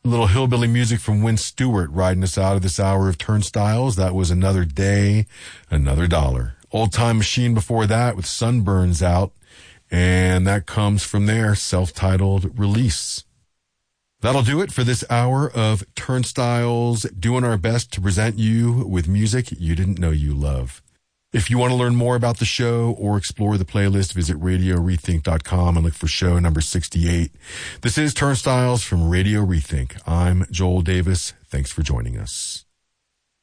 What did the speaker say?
A little hillbilly music from Win Stewart riding us out of this hour of Turnstiles. That was Another Day, Another Dollar. Old Time Machine before that with Sunburns Out. And that comes from their self-titled release. That'll do it for this hour of Turnstiles, doing our best to present you with music you didn't know you love. If you want to learn more about the show or explore the playlist, visit RadioRethink.com and look for show number 68. This is Turnstiles from Radio Rethink. I'm Joel Davis. Thanks for joining us.